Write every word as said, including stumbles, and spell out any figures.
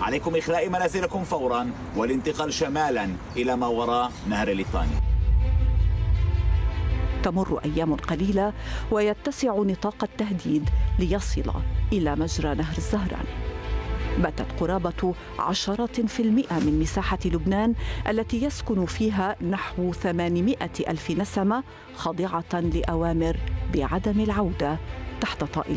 عليكم إخلاء منازلكم فورا والانتقال شمالا إلى ما وراء نهر الليطاني. تمر أيام قليلة ويتسع نطاق التهديد ليصل إلى مجرى نهر الزهران. باتت قرابة عشرة في المئة من مساحة لبنان التي يسكن فيها نحو ثمانمائة ألف نسمة خاضعة لأوامر بعدم العودة تحت طائلة